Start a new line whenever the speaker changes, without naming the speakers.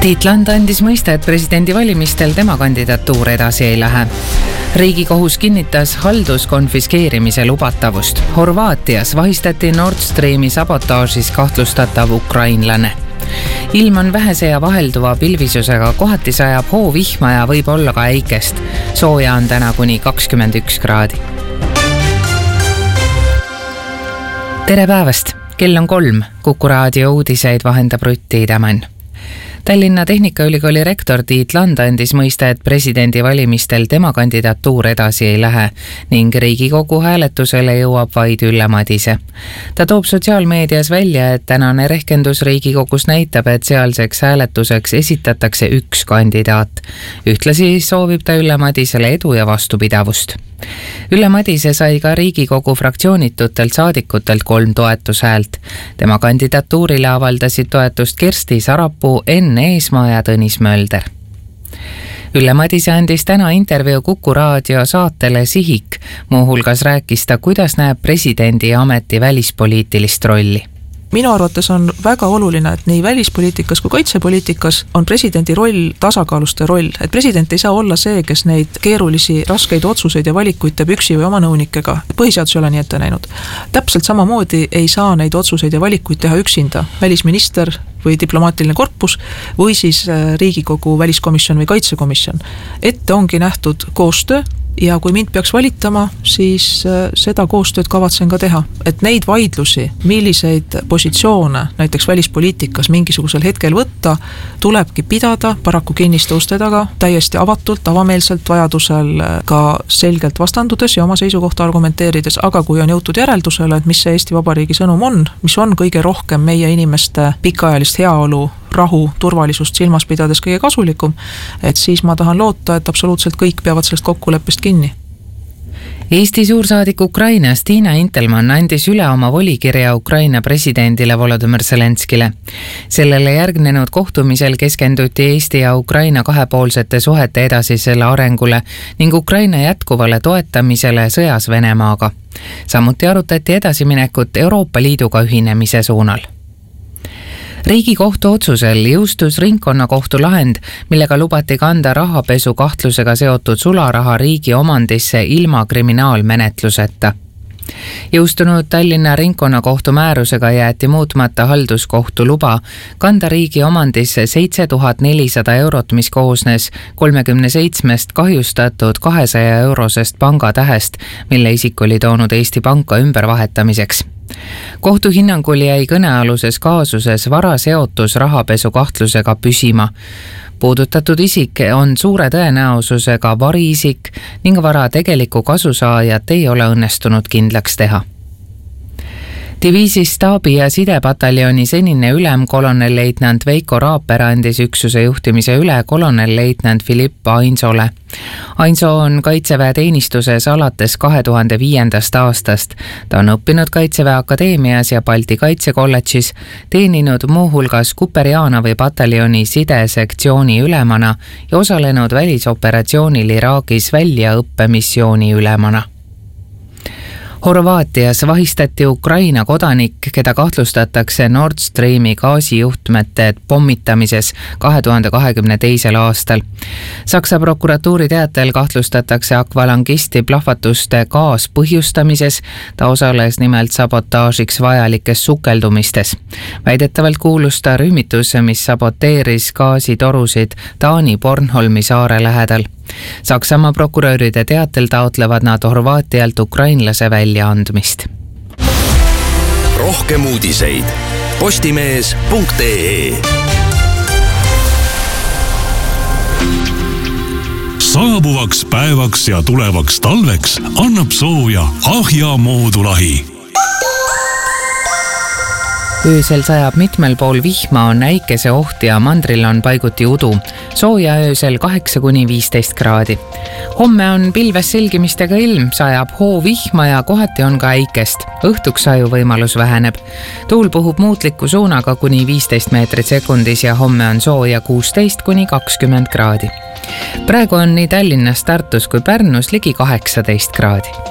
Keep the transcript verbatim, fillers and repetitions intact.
Tiit Land andis mõista, et presidendivalimistel tema kandidatuur edasi ei lähe. Riigikohus kinnitas halduskonfiskeerimise lubatavust. Horvaatias vahistati Nord Streami sabotaažis kahtlustatav ukrainlane. Ilm on vähese ja vahelduva pilvisusega, kohati sajab hoovihma ja võib olla ka äikest. Sooja on täna kuni kakskümmend üks kraadi. Tere päevast! Kell on kolm. Kuku raadio uudiseid vahendab Rutti Idamann. Tallinna Tehnikaülikooli rektor Tiit Land andis mõista, et presidendivalimistel tema kandidatuur edasi ei lähe ning Riigikogu hääletusele jõuab vaid Ülle Madise. Ta toob sotsiaalmeedias välja, et tänane rehkendus Riigikogus näitab, et sealseks hääletuseks esitatakse üks kandidaat. Ühtlasi soovib ta Ülle Madisele edu ja vastupidavust. Ülle Madise sai ka Riigikogu fraktsioonitutelt saadikutelt kolm toetushäält. Tema kandidatuurile avaldasid toetust Kersti Sarapuu, Enn Eesmaa ja Tõnis Mölder. Ülle Madise andis täna intervjuu Kuku raadio saatele Sihik. Muuhulgas rääkis ta, kuidas näeb presidendi ameti välispoliitilist rolli.
Minu arvates on väga oluline, et nii välispoliitikas kui kaitsepoliitikas on presidendi roll tasakaalustaja roll, et president ei saa olla see, kes neid keerulisi, raskeid otsuseid ja valikuid teeb üksi või oma nõunikega. Põhiseadus ei ole nii ette näinud. Täpselt samamoodi ei saa neid otsuseid ja valikuid teha üksinda välisminister või diplomaatiline korpus või siis Riigikogu väliskomisjon või kaitsekomisjon. Ette ongi nähtud koostöö ja kui mind peaks valitama, siis seda koostööd kavatsen ka teha. Et neid vaidlusi, milliseid positsioone näiteks välispoliitikas mingisugusel hetkel võtta, tulebki pidada paraku kinniste uste taga, täiesti avatult, avameelselt, vajadusel ka selgelt vastandudes ja oma seisukohta argumenteerides, aga kui on jõutud järeldusele, et mis see Eesti Vabariigi sõnum on, mis on kõige rohkem meie inimeste pikaajalist heaolu, rahu, turvalisust silmas pidades kõige kasulikum, et siis ma tahan loota, et absoluutselt kõik peavad sellest kokkuleppest kinni.
Eesti suursaadik Ukrainas Tiina Intelmann andis üle oma volikirja Ukraina presidendile Volodymyr Zelenskile. Sellele järgnenud kohtumisel keskenduti Eesti ja Ukraina kahepoolsete suhete edasisele arengule ning Ukraina jätkuvale toetamisele sõjas Venemaaga. Samuti arutati edasiminekut Euroopa Liiduga ühinemise suunal. Riigikohtu otsusel jõustus ringkonnakohtu lahend, millega lubati kanda rahapesu kahtlusega seotud sularaha riigi omandisse ilma kriminaalmenetluseta. Jõustunud Tallinna ringkonnakohtu määrusega jäeti muutmata halduskohtu luba kanda riigi omandisse seitse tuhat nelisada eurot, mis koosnes kolmekümne seitsmest kahjustatud kahesaja eurosest pangatähest, mille isik oli toonud Eesti Panka ümbervahetamiseks. Kohtu hinnangul jäi kõnealuses kaasuses vara seotus rahapesu kahtlusega püsima. Puudutatud isik on suure tõenäosusega variisik ning vara tegeliku kasusaajat ei ole õnnestunud kindlaks teha. Diviisi staabi- ja sidepataljoni senine ülem kolonelleitnant Veiko Raaper andis üksuse juhtimise üle kolonelleitnant Philipp Ainsole. Ainso on Kaitseväe teenistuses alates kahe tuhande viiendast aastast. Ta on õppinud Kaitseväe Akadeemias ja Balti kaitsekolledžis, teeninud muuhulgas Kuperjanovi pataljoni sidesektsiooni ülemana ja osalenud välisoperatsioonil Iraagis väljaõppemissiooni ülemana. Horvaatias vahistati Ukraina kodanik, keda kahtlustatakse Nord Streami gaasijuhtmete pommitamises kahe tuhande kahekümne teisel aastal. Saksa prokuratuuri teatel kahtlustatakse akvalangisti plahvatuste gaas põhjustamises, ta osales nimelt sabotaažiks vajalikes sukeldumistes. Väidetavalt kuulus ta rühmitusse, mis saboteeris gaasitorusid Taani Bornholmi saare lähedal. Saksamaa prokuröride teatel taotlevad nad Horvaatialt ukrainlase väljaandmist.
Rohkem uudiseid postimees punkt ee.
Saabuvaks päevaks ja tulevaks talveks annab sooja Ahja moodulahi.
Öösel sajab mitmel pool vihma, on äikese oht ja mandril on paiguti udu. Sooja öösel kaheksa kuni viisteist kraadi. Homme on pilves selgimistega ilm, sajab hoo vihma ja kohati on ka äikest. Õhtuks saju võimalus väheneb. Tuul puhub muutliku suunaga kuni viisteist meetrit sekundis ja homme on sooja kuusteist kuni kakskümmend kraadi. Praegu on nii Tallinnas, Tartus kui Pärnus ligi kaheksateist kraadi.